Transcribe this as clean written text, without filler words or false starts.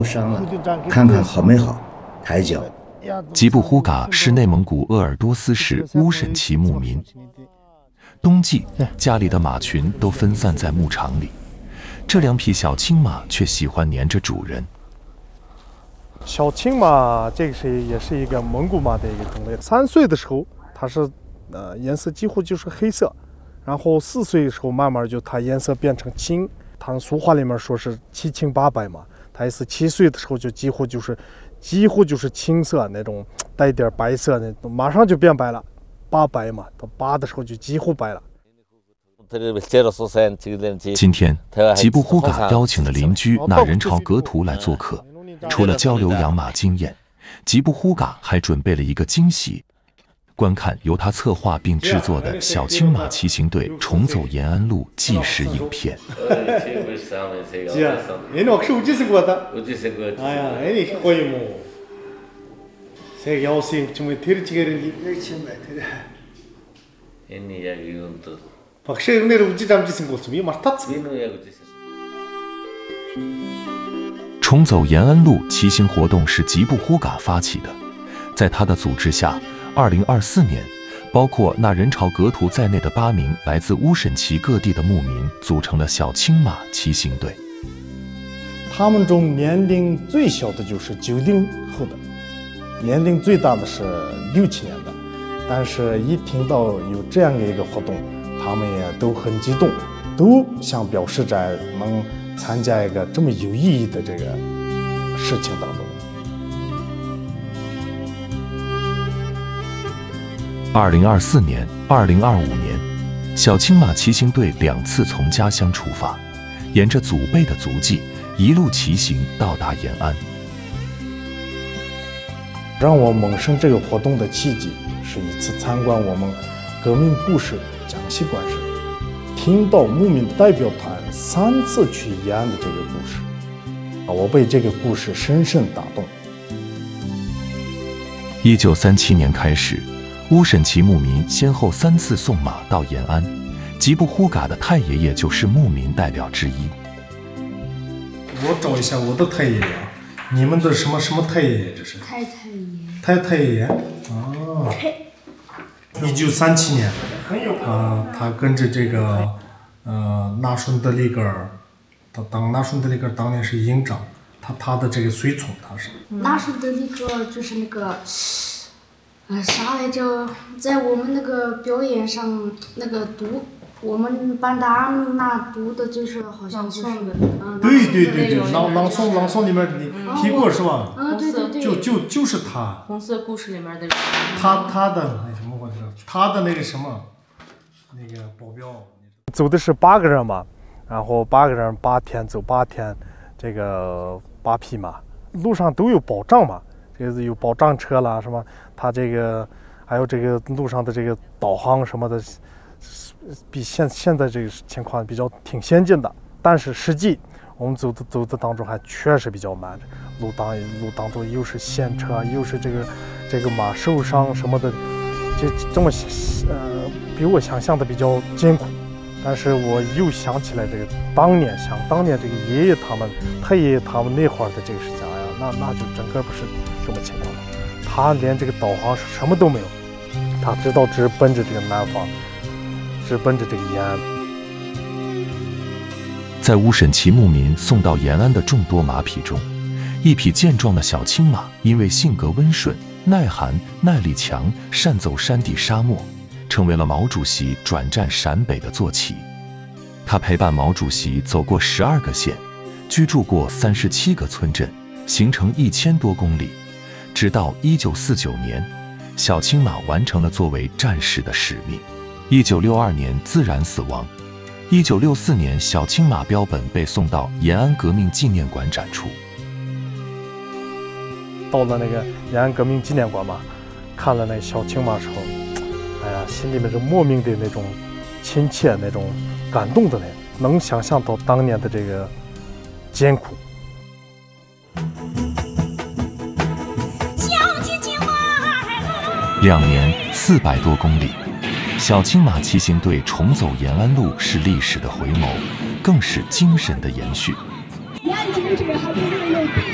伤了，看看好没好？抬脚。 吉布呼嘎是内蒙古鄂尔多斯市乌审旗牧民。冬季，家里的马群都分散在牧场里，这两匹小青马却喜欢黏着主人。 小青马这个也是一个蒙古马的一个种类。3岁的时候，它是颜色几乎就是黑色，然后4岁的时候慢慢就它颜色变成青。它俗话里面说是7青8白嘛，它也是7岁的时候就几乎就是青色那种带一点白色那种，马上就变白了，8白嘛，到8的时候就几乎白了。 今天，吉布呼嘎邀请了邻居那人朝格图来做客。除了交流养马经验，吉布呼嘎还准备了一个惊喜。观看由他策划并制作的小青马骑行队重走延安路纪实影片。重走延安路骑行活动是吉布呼嘎发起的，在他的组织下，2024年，包括那人朝格图在内的8名来自乌审旗各地的牧民组成了小青马骑行队。 他们中年龄最小的就是90后的，年龄最大的是6、7年的。但是一听到有这样的一个活动，他们也都很激动，都想表示在能参加一个这么有意义的这个事情当中。 2024年、2025年，小青马骑行队2次从家乡出发，沿着祖辈的足迹，一路骑行到达延安。 让我萌生这个活动的契机，是一次参观我们革命故事讲习馆时，听到牧民代表团3次去延安的这个故事，我被这个故事深深打动。 1937年开始，乌审旗牧民先后3次送马到延安，吉布呼嘎的太爷爷就是牧民代表之一。 我找一下我的太爷爷啊，你们的什么太爷爷？这是太爷爷哦。1937年，他跟着这个纳顺德里格尔，纳顺德里格尔当年是营长，他的这个随从他是。 纳顺德里格尔就是那个。啥来着？在我们那个表演上，那个读我们班的阿米娜读的，就是好像就是对，朗诵里面你提过是吧？ 对， 就是他。 红色故事里面的人。 他的什么我知道，他的那个什么那个保镖。走的是8个人嘛，然后8个人8天走8天，这个8匹马，路上都有保障嘛。这个有保障车啦，什么，它这个还有这个路上的这个导航什么的，比现在这个情况挺先进的。但是实际我们走的当中还确实比较慢，路当中又是陷车，又是这个马受伤什么的，就这么比我想象的比较艰苦。但是我又想起来这个当年这个爷爷他们太爷爷他们那会儿的这个事情，哎呀，那就整个不是这么情况了。他连这个导航是什么都没有，他知道直奔着这个南方，直奔着这个延安。 在乌审旗牧民送到延安的众多马匹中，一匹健壮的小青马因为性格温顺、耐寒、耐力强，善走山地沙漠，成为了毛主席转战陕北的坐骑。他陪伴毛主席走过12个县，居住过37个村镇，行程1000多公里。直到1949年，小青马完成了作为战士的使命。1962年自然死亡。1964年，小青马标本被送到延安革命纪念馆展出。 到了那个延安革命纪念馆嘛，看了那小青马的时候，哎呀，心里面是莫名的那种亲切，那种感动的能想象到当年的这个艰苦。 2年400多公里，小青马骑行队重走延安路是历史的回眸，更是精神的延续。